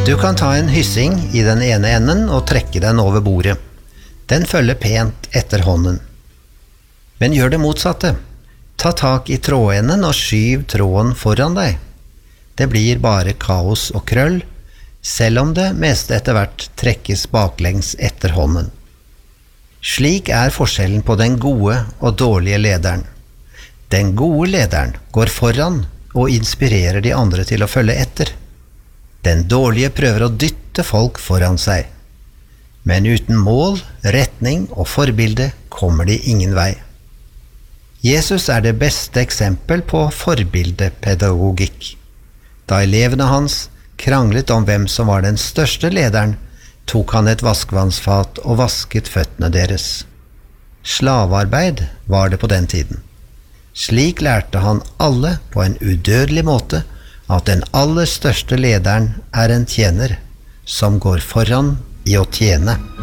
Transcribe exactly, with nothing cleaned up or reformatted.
Du kan ta en hyssing i den ene enden og trekke den over bordet. Den følger pent etter hånden. Men gjør det motsatte. Ta tak i trådenden og skyv tråden foran deg. Det blir bare kaos og krøll, selv om det meste etter hvert trekkes baklengs etter hånden. Slik er forskjellen på den gode og dårlige lederen. Den gode lederen går foran og inspirerer de andre til å følge etter. Den dårlige prøver å dytte folk foran seg. Men uten mål, retning og forbilde kommer de ingen vei. Jesus er det beste eksempel på forbildepedagogikk. Da elevene hans kranglet om hvem som var den største lederen, tok han et vaskevannsfat og vasket føttene deres. Slavearbeid var det på den tiden. Slik lærte han alle på en udødelig måte at den aller største lederen er en tjener som går foran i å tjene.